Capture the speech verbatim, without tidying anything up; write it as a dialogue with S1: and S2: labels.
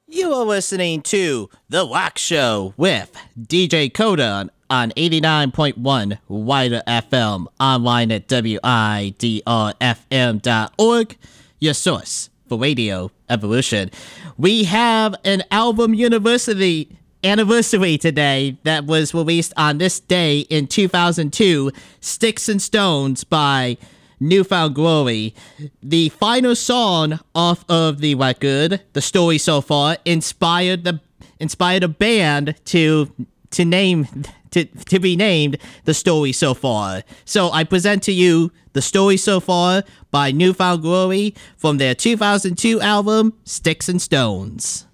S1: You are listening to The Wax Show with D J Coda on, on eighty-nine point one Wider F M, online at W I D R F M dot org, your source for radio evolution. We have an album university anniversary today that was released on this day in two thousand two, Sticks and Stones by New Found Glory. The final song off of the record, The Story So Far, inspired the inspired a band to to name to to be named The Story So Far. So I present to you The Story So Far by New Found Glory from their two thousand two album Sticks and Stones.